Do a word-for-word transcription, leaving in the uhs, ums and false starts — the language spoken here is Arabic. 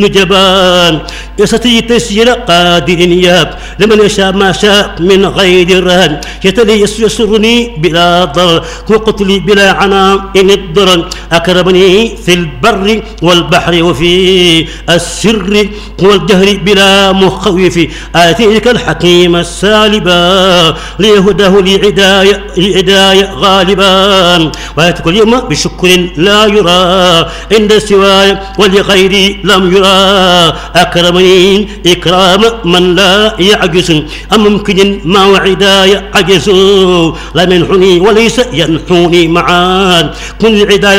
جبان يستطيع تسير قادر ياب لمن يشاء ما شاء من غير رهن يتلي يسرني بلا ضرر وقتلي بلا عناء إن الضرر أكرمني في البر والبحر وفي السر والجهر بلا مخوف آتيك الحكيم السالبا ليهداه لعداية لعداية غالبا وآتيك اليوم بشكر لا يرى عند سواي ولغيري لم يرى أكرمني إكرام من لا يعجز أم ممكن ما وعداي عجز لا منحني وليس ينحوني معان كن العداية